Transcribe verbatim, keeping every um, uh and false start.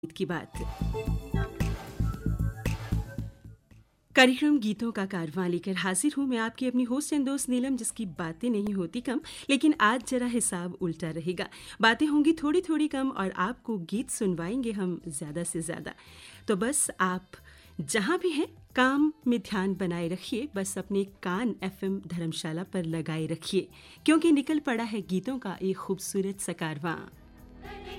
गीत की बात। कार्यक्रम गीतों का कारवां लेकर हाजिर हूँ मैं, आपकी अपनी होस्ट एंड दोस्त नीलम, जिसकी बातें नहीं होती कम, लेकिन आज जरा हिसाब उल्टा रहेगा। बातें होंगी थोड़ी थोड़ी कम और आपको गीत सुनवाएंगे हम ज़्यादा से ज़्यादा। तो बस आप जहाँ भी हैं काम में ध्यान बनाए रखिए, बस अपने कान एफएम धर्मशाला पर लगाए रखिए, क्योंकि निकल पड़ा है गीतों का एक खूबसूरत सा कारवां।